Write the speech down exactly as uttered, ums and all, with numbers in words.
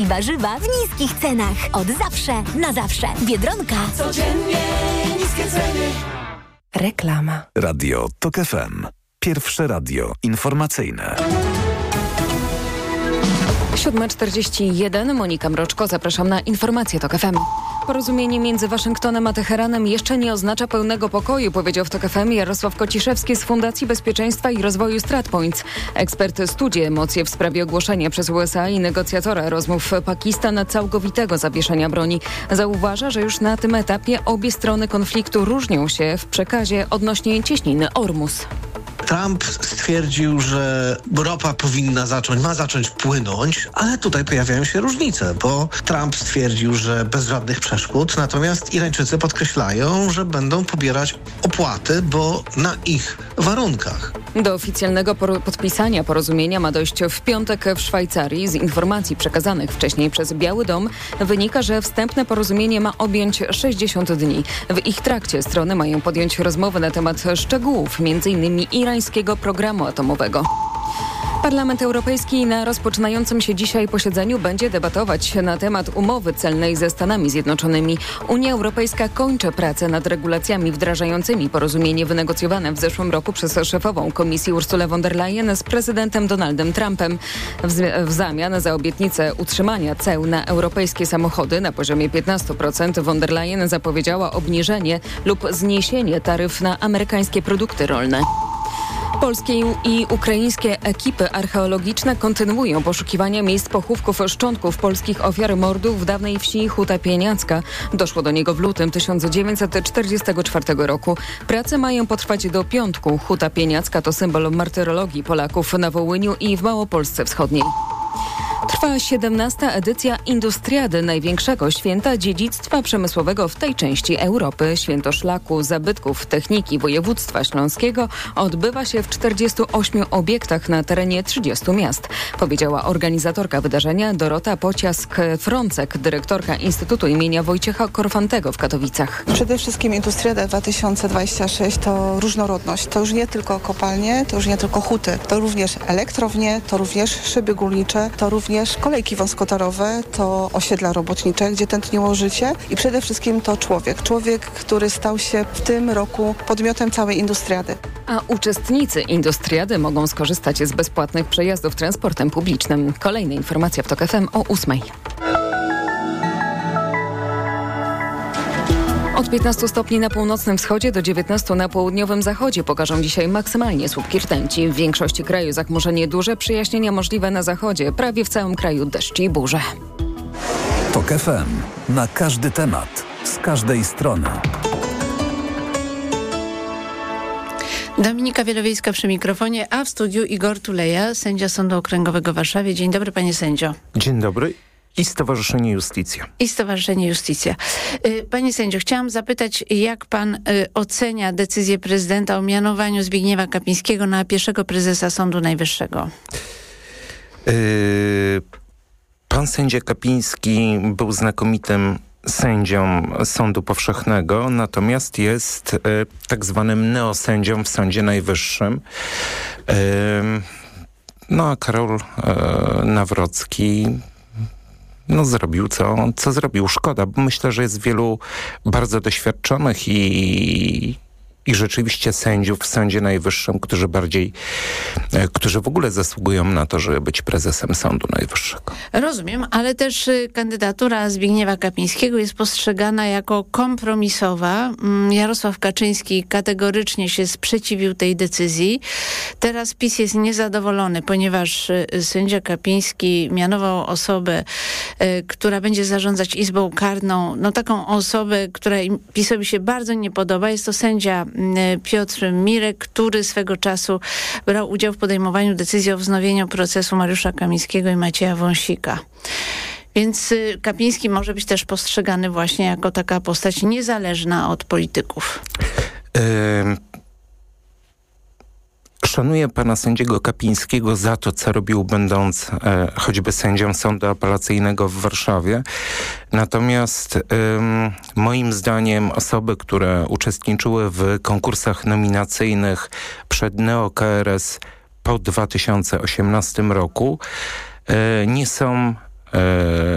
warzywa w niskich cenach. Od zawsze, na zawsze. Biedronka. Codziennie niskie ceny. Reklama. Radio TOK F M. Pierwsze radio informacyjne. siódma czterdzieści jeden. Monika Mroczko. Zapraszam na informacje TOK F M. Porozumienie między Waszyngtonem a Teheranem jeszcze nie oznacza pełnego pokoju, powiedział w TOK F M Jarosław Kociszewski z Fundacji Bezpieczeństwa i Rozwoju StratPoints. Ekspert studzi emocje w sprawie ogłoszenia przez U S A i negocjatora rozmów Pakistan całkowitego zawieszenia broni. Zauważa, że już na tym etapie obie strony konfliktu różnią się w przekazie odnośnie cieśniny Ormus. Trump stwierdził, że ropa powinna zacząć, ma zacząć płynąć, ale tutaj pojawiają się różnice, bo Trump stwierdził, że bez żadnych przeszkód, natomiast Irańczycy podkreślają, że będą pobierać opłaty, bo na ich warunkach. Do oficjalnego por- podpisania porozumienia ma dojść w piątek w Szwajcarii. Z informacji przekazanych wcześniej przez Biały Dom wynika, że wstępne porozumienie ma objąć sześćdziesiąt dni. W ich trakcie strony mają podjąć rozmowę na temat szczegółów, między innymi irańskiego programu atomowego. Parlament Europejski na rozpoczynającym się dzisiaj posiedzeniu będzie debatować na temat umowy celnej ze Stanami Zjednoczonymi. Unia Europejska kończy pracę nad regulacjami wdrażającymi porozumienie wynegocjowane w zeszłym roku przez szefową Komisji Ursulę von der Leyen z prezydentem Donaldem Trumpem. W, z- w zamian za obietnicę utrzymania ceł na europejskie samochody na poziomie piętnaście procent von der Leyen zapowiedziała obniżenie lub zniesienie taryf na amerykańskie produkty rolne. Polskie i ukraińskie ekipy archeologiczne kontynuują poszukiwania miejsc pochówków szczątków polskich ofiar mordów w dawnej wsi Huta Pieniacka. Doszło do niego w lutym tysiąc dziewięćset czterdziestego czwartego roku. Prace mają potrwać do piątku. Huta Pieniacka to symbol martyrologii Polaków na Wołyniu i w Małopolsce Wschodniej. Trwa siedemnasta edycja Industriady, największego święta dziedzictwa przemysłowego w tej części Europy. Święto szlaku, zabytków, techniki województwa śląskiego odbywa się w czterdziestu ośmiu obiektach na terenie trzydziestu miast, powiedziała organizatorka wydarzenia Dorota Pociask-Frącek, dyrektorka Instytutu imienia Wojciecha Korfantego w Katowicach. Przede wszystkim Industriada dwa tysiące dwadzieścia sześć to różnorodność. To już nie tylko kopalnie, to już nie tylko huty, to również elektrownie, to również szyby górnicze, to również kolejki wąskotorowe, to osiedla robotnicze, gdzie tętniło życie i przede wszystkim to człowiek. Człowiek, który stał się w tym roku podmiotem całej Industriady. A uczestnicy Industriady mogą skorzystać z bezpłatnych przejazdów transportem publicznym. Kolejne informacje w TOK F M o ósmej. Od piętnastu stopni na północnym wschodzie do dziewiętnastu na południowym zachodzie pokażą dzisiaj maksymalnie słupki rtęci. W większości kraju zachmurzenie duże, przejaśnienia możliwe na zachodzie. Prawie w całym kraju deszcz i burze. TOK F M. Na każdy temat. Z każdej strony. Dominika Wielowiejska przy mikrofonie, a w studiu Igor Tuleja, sędzia Sądu Okręgowego w Warszawie. Dzień dobry, panie sędzio. Dzień dobry. I Stowarzyszenie Justicja. I Stowarzyszenie Justicja. Panie sędzio, chciałam zapytać, jak pan ocenia decyzję prezydenta o mianowaniu Zbigniewa Kapińskiego na pierwszego prezesa Sądu Najwyższego? Yy, pan sędzia Kapiński był znakomitym sędzią Sądu Powszechnego, natomiast jest y, tak zwanym neosędzią w Sądzie Najwyższym. Y, no a Karol y, Nawrocki no zrobił co, co zrobił. Szkoda, bo myślę, że jest wielu bardzo doświadczonych i, i rzeczywiście sędziów w Sądzie Najwyższym, którzy bardziej, którzy w ogóle zasługują na to, żeby być prezesem Sądu Najwyższego. Rozumiem, ale też kandydatura Zbigniewa Kapińskiego jest postrzegana jako kompromisowa. Jarosław Kaczyński kategorycznie się sprzeciwił tej decyzji. Teraz PiS jest niezadowolony, ponieważ sędzia Kapiński mianował osobę, która będzie zarządzać Izbą Karną. No taką osobę, która PiS-owi się bardzo nie podoba. Jest to sędzia Piotr Mirek, który swego czasu brał udział w podejmowaniu decyzji o wznowieniu procesu Mariusza Kamińskiego i Macieja Wąsika. Więc Kapiński może być też postrzegany właśnie jako taka postać niezależna od polityków. Yy... Szanuję pana sędziego Kapińskiego za to, co robił, będąc e, choćby sędzią Sądu Apelacyjnego w Warszawie. Natomiast e, moim zdaniem osoby, które uczestniczyły w konkursach nominacyjnych przed neo-K R S po dwa tysiące osiemnastym roku, e, nie są e,